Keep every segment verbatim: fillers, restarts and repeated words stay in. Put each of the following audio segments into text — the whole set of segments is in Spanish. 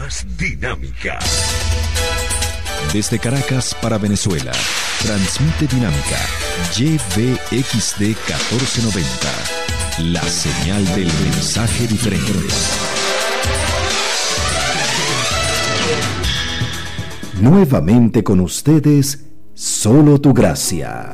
más dinámica. Desde Caracas para Venezuela, transmite Dinámica Y V X D catorce noventa, la señal del mensaje diferente. Nuevamente con ustedes, Solo Tu Gracia.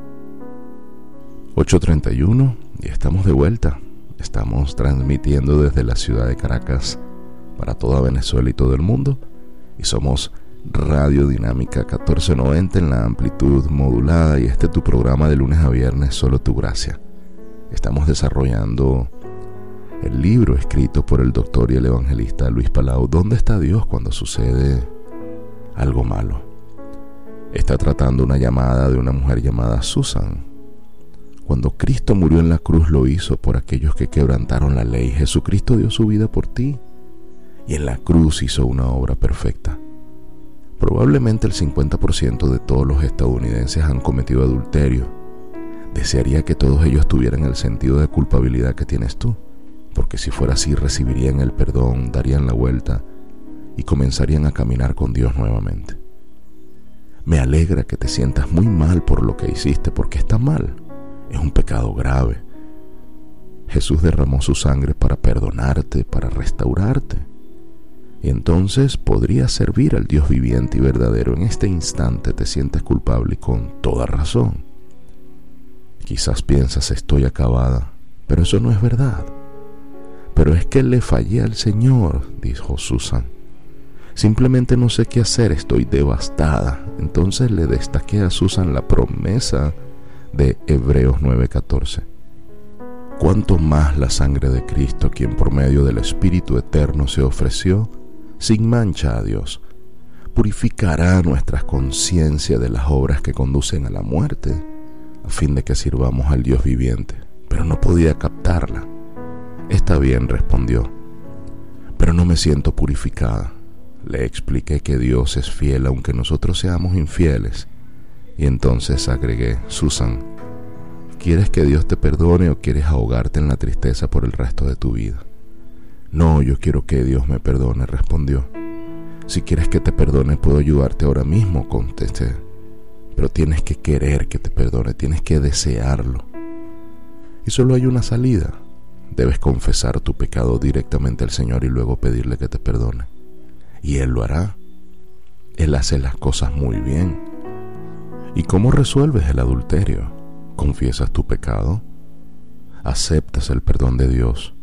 ocho treinta y uno y estamos de vuelta. Estamos transmitiendo desde la ciudad de Caracas para toda Venezuela y todo el mundo. Y somos Radio Dinámica catorce noventa en la amplitud modulada. Y este es tu programa de lunes a viernes, Solo Tu Gracia. Estamos desarrollando el libro escrito por el doctor y el evangelista Luis Palau, ¿Dónde está Dios cuando sucede algo malo? Está tratando una llamada de una mujer llamada Susan. Cuando Cristo murió en la cruz, lo hizo por aquellos que quebrantaron la ley. Jesucristo dio su vida por ti y en la cruz hizo una obra perfecta. Probablemente el cincuenta por ciento de todos los estadounidenses han cometido adulterio. Desearía que todos ellos tuvieran el sentido de culpabilidad que tienes tú, porque si fuera así recibirían el perdón, darían la vuelta y comenzarían a caminar con Dios nuevamente. Me alegra que te sientas muy mal por lo que hiciste, porque está mal. Es un pecado grave. Jesús derramó su sangre para perdonarte, para restaurarte. Y entonces podrías servir al Dios viviente y verdadero. En este instante te sientes culpable y con toda razón. Quizás piensas, estoy acabada, pero eso no es verdad. Pero es que le fallé al Señor, dijo Susan. Simplemente no sé qué hacer, estoy devastada. Entonces le destaqué a Susan la promesa de Hebreos nueve catorce. Cuanto más la sangre de Cristo, quien por medio del Espíritu Eterno se ofreció sin mancha a Dios, purificará nuestras conciencias de las obras que conducen a la muerte, a fin de que sirvamos al Dios viviente. Pero no podía captarla. Está bien, respondió, pero no me siento purificada. Le expliqué que Dios es fiel aunque nosotros seamos infieles. Y entonces agregué, Susan, ¿quieres que Dios te perdone o quieres ahogarte en la tristeza por el resto de tu vida? No, yo quiero que Dios me perdone, respondió. Si quieres que te perdone, puedo ayudarte ahora mismo, contesté. Pero tienes que querer que te perdone, tienes que desearlo. Y solo hay una salida. Debes confesar tu pecado directamente al Señor y luego pedirle que te perdone. Y Él lo hará. Él hace las cosas muy bien. ¿Y cómo resuelves el adulterio? ¿Confiesas tu pecado? ¿Aceptas el perdón de Dios?